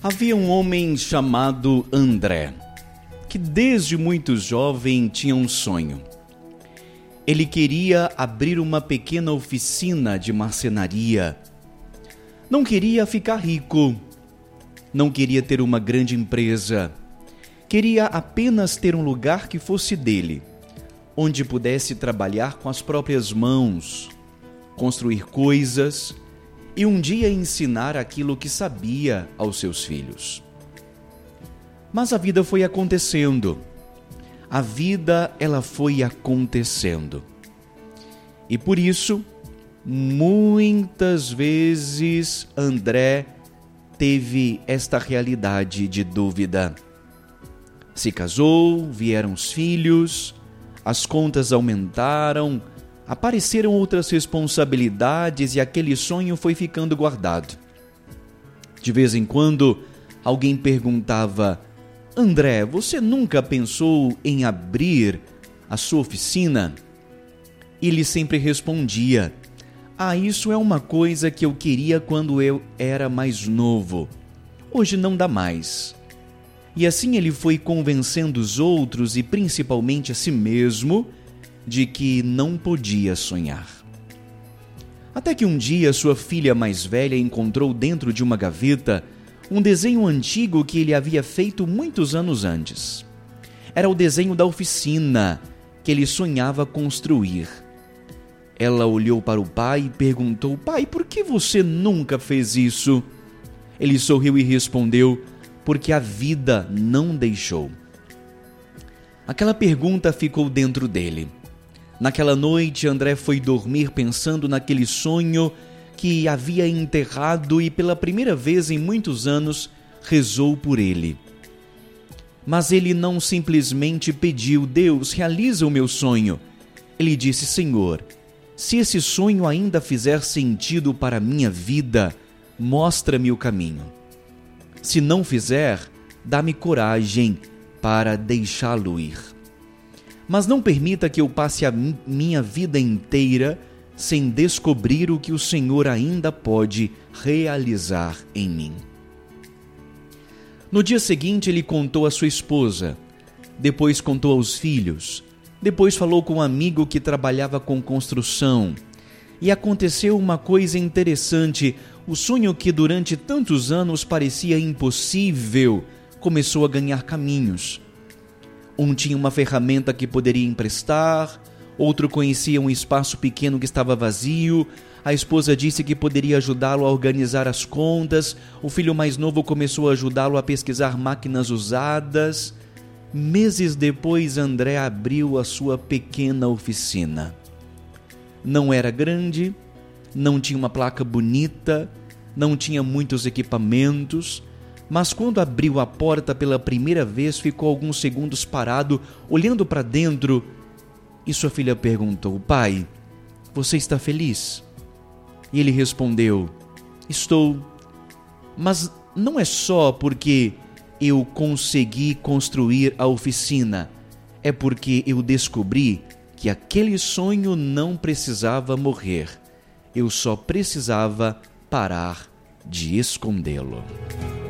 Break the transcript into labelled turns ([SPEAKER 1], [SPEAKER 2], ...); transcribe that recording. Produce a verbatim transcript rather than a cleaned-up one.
[SPEAKER 1] Havia um homem chamado André, que desde muito jovem tinha um sonho. Ele queria abrir uma pequena oficina de marcenaria. Não queria ficar rico, não queria ter uma grande empresa. Queria apenas ter um lugar que fosse dele, onde pudesse trabalhar com as próprias mãos, construir coisas e um dia ensinar aquilo que sabia aos seus filhos. Mas a vida foi acontecendo. A vida, ela foi acontecendo. E por isso, muitas vezes André teve esta realidade de dúvida. Se casou, vieram os filhos, as contas aumentaram, apareceram outras responsabilidades e aquele sonho foi ficando guardado. De vez em quando, alguém perguntava: André, você nunca pensou em abrir a sua oficina? Ele sempre respondia: Ah, isso é uma coisa que eu queria quando eu era mais novo. Hoje não dá mais. E assim ele foi convencendo os outros e principalmente a si mesmo de que não podia sonhar. Até que um dia sua filha mais velha encontrou dentro de uma gaveta um desenho antigo que ele havia feito muitos anos antes. Era o desenho da oficina que ele sonhava construir. Ela olhou para o pai e perguntou: Pai, por que você nunca fez isso? Ele sorriu e respondeu: Porque a vida não deixou. Aquela pergunta ficou dentro dele. Naquela noite, André foi dormir pensando naquele sonho que havia enterrado e pela primeira vez em muitos anos rezou por ele. Mas ele não simplesmente pediu: Deus, realiza o meu sonho. Ele disse: Senhor, se esse sonho ainda fizer sentido para a minha vida, mostra-me o caminho. Se não fizer, dá-me coragem para deixá-lo ir. Mas não permita que eu passe a minha vida inteira sem descobrir o que o Senhor ainda pode realizar em mim. No dia seguinte, ele contou à sua esposa, depois contou aos filhos, depois falou com um amigo que trabalhava com construção. E aconteceu uma coisa interessante: o sonho que durante tantos anos parecia impossível começou a ganhar caminhos. Um tinha uma ferramenta que poderia emprestar, outro conhecia um espaço pequeno que estava vazio, a esposa disse que poderia ajudá-lo a organizar as contas, o filho mais novo começou a ajudá-lo a pesquisar máquinas usadas. Meses depois, André abriu a sua pequena oficina. Não era grande, não tinha uma placa bonita, não tinha muitos equipamentos, mas quando abriu a porta pela primeira vez, ficou alguns segundos parado, olhando para dentro, e sua filha perguntou: Pai, você está feliz? E ele respondeu: Estou, mas não é só porque eu consegui construir a oficina, é porque eu descobri que aquele sonho não precisava morrer, eu só precisava parar de escondê-lo.